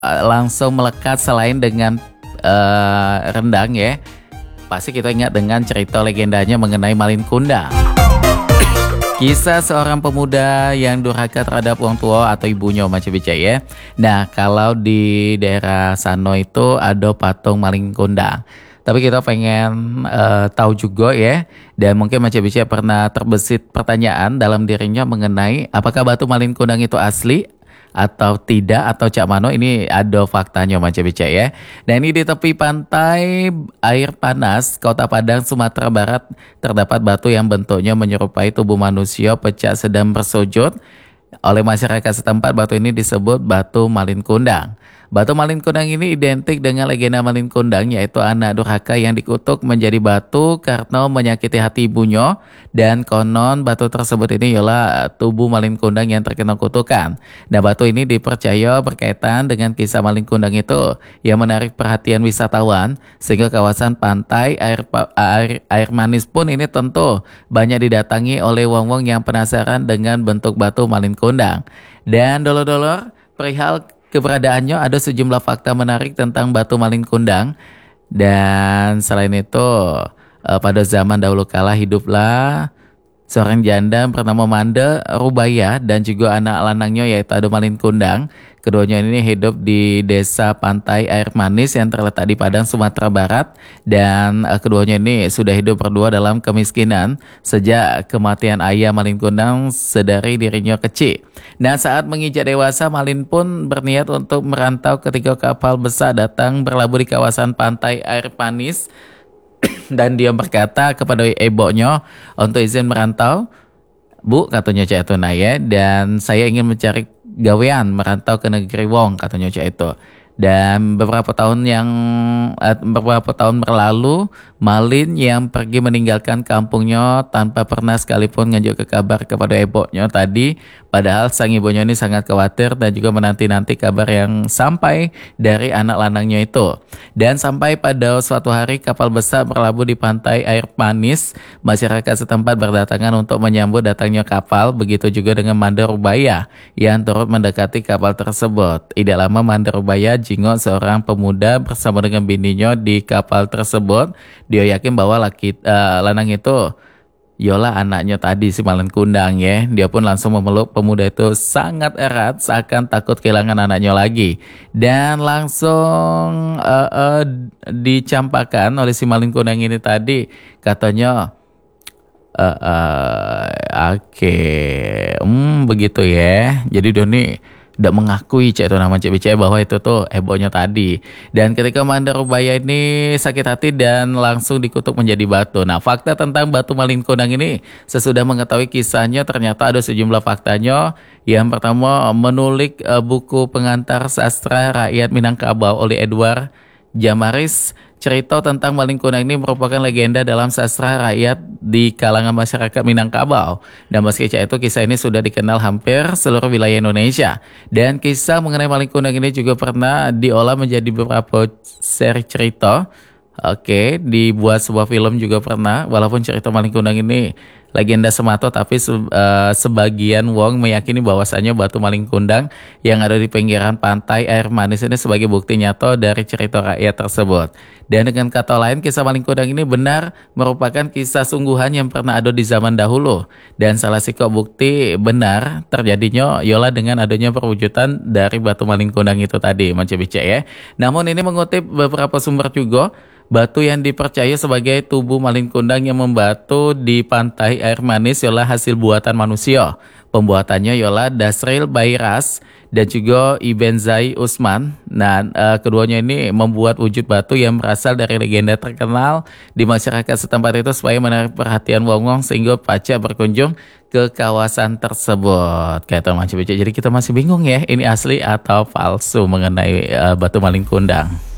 langsung melekat selain dengan rendang ya. Pasti kita ingat dengan cerita legendanya mengenai Malin Kundang. Kisah seorang pemuda yang durhaka terhadap orang tua atau ibunya macam bicara ya. Nah, kalau di daerah Sano itu ada patung Malin Kundang. Tapi kita pengen tahu juga ya. Dan mungkin macam bicara pernah terbesit pertanyaan dalam dirinya mengenai apakah batu Malin Kundang itu asli atau tidak, atau cak mano. Ini ada faktanya macam bicara ya. Dan ini di tepi pantai air panas Kota Padang, Sumatera Barat, terdapat batu yang bentuknya menyerupai tubuh manusia pecah sedang bersujud. Oleh masyarakat setempat, batu ini disebut batu Malin Kundang. Batu Malin Kundang ini identik dengan legenda Malin Kundang, yaitu anak durhaka yang dikutuk menjadi batu karena menyakiti hati ibunya, dan konon batu tersebut ini ialah tubuh Malin Kundang yang terkena kutukan. Nah, batu ini dipercaya berkaitan dengan kisah Malin Kundang itu yang menarik perhatian wisatawan, sehingga kawasan pantai air manis pun ini tentu banyak didatangi oleh wong-wong yang penasaran dengan bentuk batu Malin Kundang. Dan dolor-dolor perihal keberadaannya, ada sejumlah fakta menarik tentang batu Malin Kundang. Dan selain itu, pada zaman dahulu kala hiduplah seorang janda bernama Manda Rubaya dan juga anak lanangnya yaitu Ado Malin Kundang. Keduanya ini hidup di desa pantai air manis yang terletak di Padang, Sumatera Barat. Dan keduanya ini sudah hidup berdua dalam kemiskinan sejak kematian ayah Malin Kundang sedari dirinya kecil. Nah, saat menginjak dewasa, Malin pun berniat untuk merantau ketika kapal besar datang berlabuh di kawasan pantai air manis. Dan dia berkata kepada ibunya untuk izin merantau. Bu, katanya cak itu ya, dan saya ingin mencari gawean merantau ke negeri Wong, katanya cak itu. Dan beberapa tahun berlalu, Malin yang pergi meninggalkan kampungnya tanpa pernah sekalipun ngajuk kabar kepada ibunya tadi. Padahal sang ibunya ini sangat khawatir dan juga menanti-nanti kabar yang sampai dari anak lanangnya itu. Dan sampai pada suatu hari kapal besar berlabuh di pantai air manis, masyarakat setempat berdatangan untuk menyambut datangnya kapal. Begitu juga dengan Manda Rubaya yang turut mendekati kapal tersebut. Tidak lama Manda Rubaya jingok seorang pemuda bersama dengan bininya di kapal tersebut. Dia yakin bahwa lanang itu yola anaknya tadi si Malin Kundang ya. Dia pun langsung memeluk pemuda itu sangat erat seakan takut kehilangan anaknya lagi. Dan langsung dicampakkan oleh si Malin Kundang ini tadi. Katanya begitu ya. Jadi dia nih tidak mengakui cek itu nama cek bicara bahwa itu tuh hebohnya tadi. Dan ketika Manda Rubaya ini sakit hati dan langsung dikutuk menjadi batu. Nah, fakta tentang batu Malin Kundang ini, sesudah mengetahui kisahnya ternyata ada sejumlah faktanya. Yang pertama, menulik buku pengantar sastra rakyat Minangkabau oleh Edward Jamaris. Cerita tentang Malin Kundang ini merupakan legenda dalam sastra rakyat di kalangan masyarakat Minangkabau. Dan meski itu, kisah ini sudah dikenal hampir seluruh wilayah Indonesia. Dan kisah mengenai Malin Kundang ini juga pernah diolah menjadi beberapa seri cerita. Dibuat sebuah film juga pernah. Walaupun cerita Malin Kundang ini legenda semata, tapi sebagian wong meyakini bahwasanya batu Malin Kundang yang ada di pinggiran pantai air manis ini sebagai bukti nyata dari cerita rakyat tersebut. Dan dengan kata lain, kisah Malin Kundang ini benar merupakan kisah sungguhan yang pernah ada di zaman dahulu. Dan salah satu bukti benar terjadinya ialah dengan adanya perwujudan dari batu Malin Kundang itu tadi, macam bicara ya. Namun ini mengutip beberapa sumber juga, batu yang dipercaya sebagai tubuh Malin Kundang yang membatu di pantai air manis ialah hasil buatan manusia. Pembuatannya ialah Dasril Bairas dan juga Ibn Zai Usman. Nah, keduanya ini membuat wujud batu yang berasal dari legenda terkenal di masyarakat setempat itu supaya menarik perhatian wong-wong sehingga pacak berkunjung ke kawasan tersebut. Kayak macam-macam. Jadi kita masih bingung ya, ini asli atau palsu mengenai batu Malin Kundang.